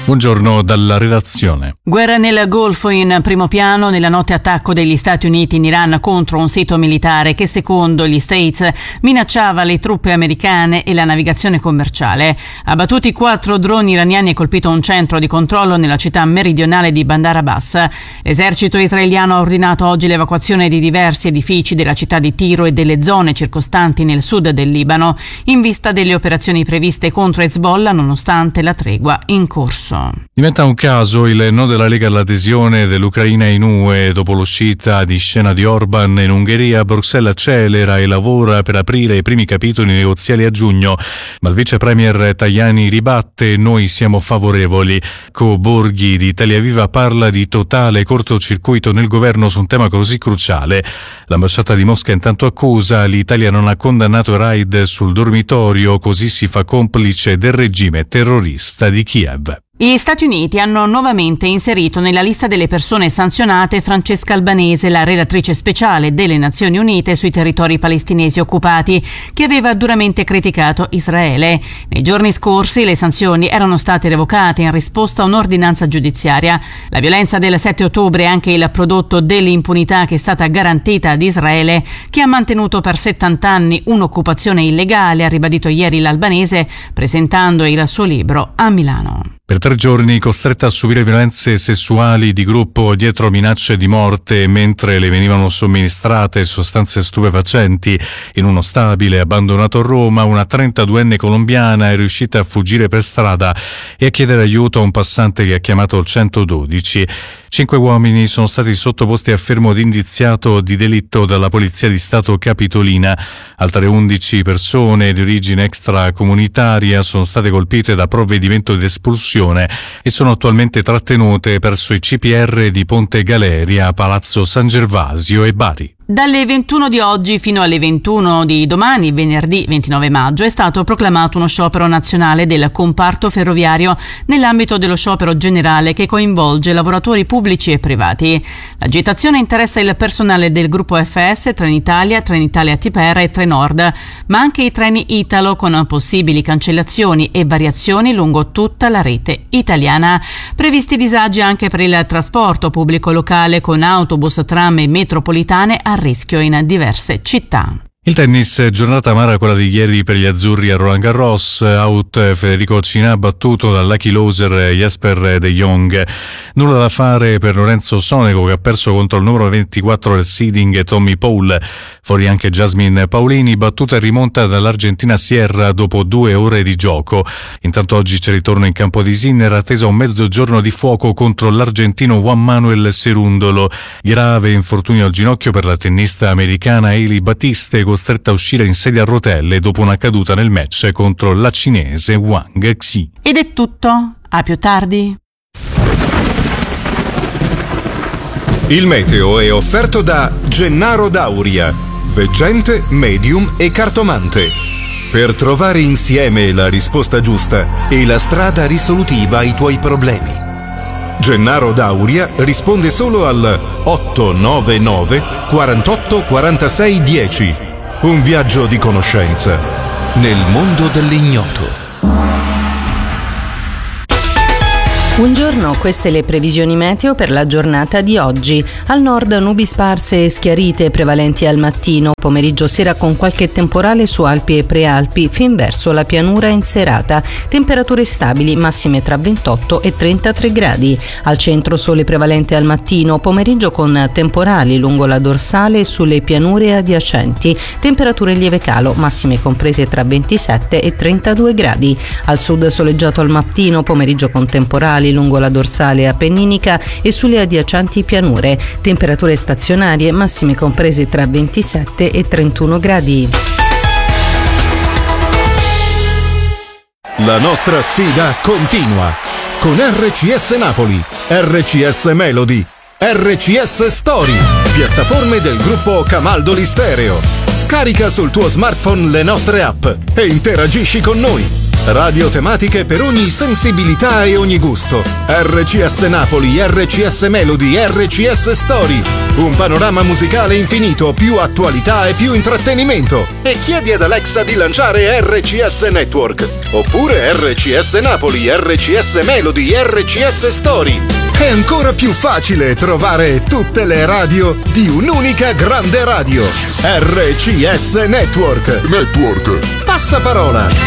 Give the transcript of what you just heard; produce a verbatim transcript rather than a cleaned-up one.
Buongiorno dalla redazione. Guerra nel Golfo in primo piano. Nella notte attacco degli Stati Uniti in Iran contro un sito militare che secondo gli States minacciava le truppe americane e la navigazione commerciale. Abbattuti quattro droni iraniani e colpito un centro di controllo nella città meridionale di Bandar Abbas. L'esercito israeliano ha ordinato oggi l'evacuazione di diversi edifici della città di Tiro e delle zone circostanti nel sud del Libano in vista delle operazioni previste contro Hezbollah nonostante la tregua in corso. Diventa un caso il no della Lega all'adesione dell'Ucraina in U E dopo l'uscita di scena di Orban in Ungheria. Bruxelles accelera e lavora per aprire i primi capitoli negoziali a giugno, ma il vice premier Tajani ribatte: noi siamo favorevoli. Co Borghi di Italia Viva parla di totale cortocircuito nel governo su un tema così cruciale. L'ambasciata di Mosca intanto accusa: l'Italia non ha condannato il raid sul dormitorio, così si fa complice del regime terrorista di Kiev. Gli Stati Uniti hanno nuovamente inserito nella lista delle persone sanzionate Francesca Albanese, la relatrice speciale delle Nazioni Unite sui territori palestinesi occupati, che aveva duramente criticato Israele. Nei giorni scorsi le sanzioni erano state revocate in risposta a un'ordinanza giudiziaria. La violenza del sette ottobre è anche il prodotto dell'impunità che è stata garantita ad Israele, che ha mantenuto per settanta anni un'occupazione illegale, ha ribadito ieri l'Albanese presentando il suo libro a Milano. Per tre giorni costretta a subire violenze sessuali di gruppo dietro minacce di morte mentre le venivano somministrate sostanze stupefacenti in uno stabile abbandonato a Roma, una trentaduenne colombiana è riuscita a fuggire per strada e a chiedere aiuto a un passante che ha chiamato il centododici. Cinque uomini sono stati sottoposti a fermo d'indiziato di delitto dalla Polizia di Stato Capitolina. Altre undici persone di origine extracomunitaria sono state colpite da provvedimento di espulsione e sono attualmente trattenute presso i C P R di Ponte Galeria, Palazzo San Gervasio e Bari. Dalle ventuno di oggi fino alle ventuno di domani, venerdì ventinove maggio, è stato proclamato uno sciopero nazionale del comparto ferroviario nell'ambito dello sciopero generale che coinvolge lavoratori pubblici e privati. L'agitazione interessa il personale del gruppo F S, Trenitalia, Trenitalia T P R e Trenord, ma anche i treni Italo con possibili cancellazioni e variazioni lungo tutta la rete italiana. Previsti disagi anche per il trasporto pubblico locale con autobus, tram e metropolitane a rischio in diverse città. Il tennis, giornata amara quella di ieri per gli azzurri a Roland Garros, out Federico Cina battuto dal lucky loser Jesper de Jong. Nulla da fare per Lorenzo Sonego che ha perso contro il numero ventiquattro del seeding Tommy Paul. Fuori anche Jasmine Paolini, battuta e rimonta dall'Argentina Sierra dopo due ore di gioco. Intanto oggi c'è ritorno in campo di Sinner, attesa un mezzogiorno di fuoco contro l'argentino Juan Manuel Cerundolo. Grave infortunio al ginocchio per la tennista americana Hailey Battiste, costretta a uscire in sedia a rotelle dopo una caduta nel match contro la cinese Wang Xi. Ed è tutto, a più tardi. Il meteo è offerto da Gennaro Dauria, veggente, medium e cartomante. Per trovare insieme la risposta giusta e la strada risolutiva ai tuoi problemi. Gennaro Dauria risponde solo al otto nove nove quarantotto quarantasei dieci. Un viaggio di conoscenza nel mondo dell'ignoto. Buongiorno, queste le previsioni meteo per la giornata di oggi. Al nord nubi sparse e schiarite prevalenti al mattino, pomeriggio sera con qualche temporale su Alpi e Prealpi, fin verso la pianura in serata. Temperature stabili, massime tra ventotto e trentatré gradi. Al centro sole prevalente al mattino, pomeriggio con temporali lungo la dorsale e sulle pianure adiacenti. Temperature lieve calo, massime comprese tra ventisette e trentadue gradi. Al sud soleggiato al mattino, pomeriggio con temporali lungo la dorsale appenninica e sulle adiacenti pianure. Temperature stazionarie, massime comprese tra ventisette e trentuno gradi. La nostra sfida continua con R C S Napoli, R C S Melody, R C S Story, piattaforme del gruppo Camaldoli Stereo. Scarica sul tuo smartphone le nostre app e interagisci con noi. Radio tematiche per ogni sensibilità e ogni gusto. R C S Napoli, R C S Melody, R C S Story. Un panorama musicale infinito, più attualità e più intrattenimento. E chiedi ad Alexa di lanciare R C S Network. Oppure R C S Napoli, R C S Melody, R C S Story. È ancora più facile trovare tutte le radio di un'unica grande radio. R C S Network. Network. Passaparola.